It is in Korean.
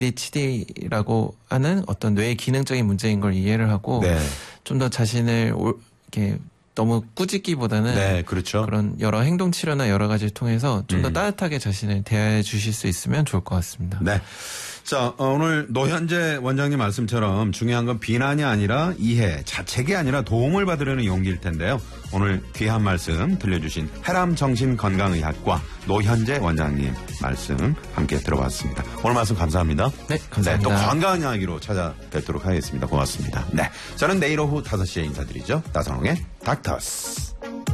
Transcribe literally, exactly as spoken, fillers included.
에이디에이치디라고 하는 어떤 뇌의 기능적인 문제인 걸 이해를 하고 네. 좀 더 자신을 올, 이렇게 너무 꾸짖기보다는 네, 그렇죠. 그런 여러 행동 치료나 여러 가지를 통해서 좀 더 음. 따뜻하게 자신을 대해 주실 수 있으면 좋을 것 같습니다. 네. 자, 어, 오늘 노현재 원장님 말씀처럼 중요한 건 비난이 아니라 이해, 자책이 아니라 도움을 받으려는 용기일 텐데요. 오늘 귀한 말씀 들려주신 해람정신건강의학과 노현재 원장님 말씀 함께 들어봤습니다. 오늘 말씀 감사합니다. 네, 감사합니다. 네, 또 건강한 이야기로 찾아뵙도록 하겠습니다. 고맙습니다. 네. 저는 내일 오후 다섯 시에 인사드리죠. 나선홍의 닥터스.